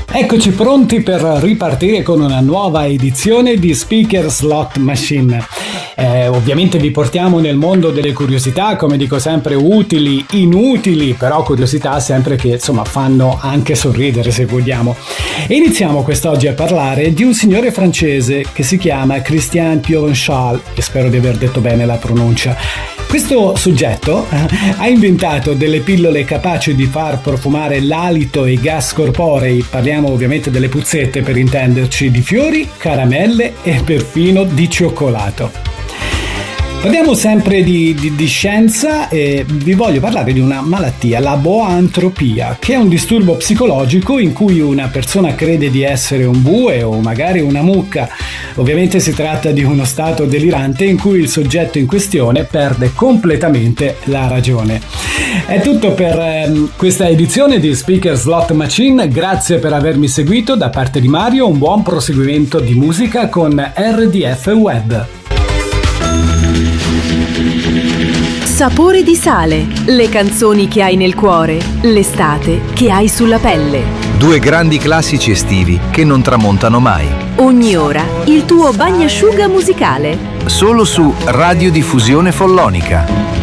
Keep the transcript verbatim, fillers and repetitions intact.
Eccoci pronti per ripartire con una nuova edizione di Speaker Slot Machine. Eh, ovviamente vi portiamo nel mondo delle curiosità, come dico sempre, utili, inutili, però curiosità sempre che insomma fanno anche sorridere, se vogliamo. E iniziamo quest'oggi a parlare di un signore francese che si chiama Christian Piovenchal, e spero di aver detto bene la pronuncia. Questo soggetto ha inventato delle pillole capaci di far profumare l'alito e i gas corporei, parliamo ovviamente delle puzzette per intenderci, di fiori, caramelle e perfino di cioccolato. Parliamo sempre di, di, di scienza e vi voglio parlare di una malattia, la boantropia, che è un disturbo psicologico in cui una persona crede di essere un bue o magari una mucca. Ovviamente si tratta di uno stato delirante in cui il soggetto in questione perde completamente la ragione. È tutto per ehm, questa edizione di Speaker Slot Machine, grazie per avermi seguito. Da parte di Mario un buon proseguimento di musica con R D F Web. Sapore di sale, le canzoni che hai nel cuore, l'estate che hai sulla pelle. Due grandi classici estivi che non tramontano mai. Ogni ora il tuo bagnasciuga musicale. Solo su Radiodiffusione Follonica.